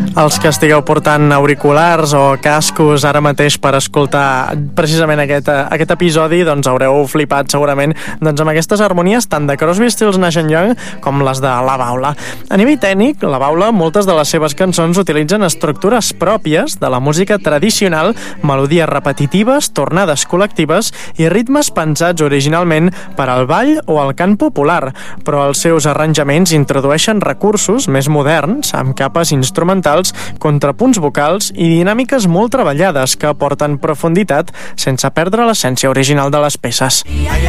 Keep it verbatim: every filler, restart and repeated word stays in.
Els que estigueu portant auriculars o cascos ara mateix per escoltar precisament aquest, aquest episodi, doncs haureu flipat segurament doncs, amb aquestes harmonies tant de Crosby, Stills, Nash and Young com les de La Baula. A nivell tècnic, La Baula, moltes de les seves cançons utilitzen estructures pròpies de la música tradicional, melodies repetitives, tornades col·lectives i ritmes pensats originalment per al ball o al cant popular, però els seus arranjaments introdueixen recursos més moderns, amb capes instrumentals, contrapunts vocals i dinàmiques molt treballades que aporten profunditat sense perdre l'essència original de les peces.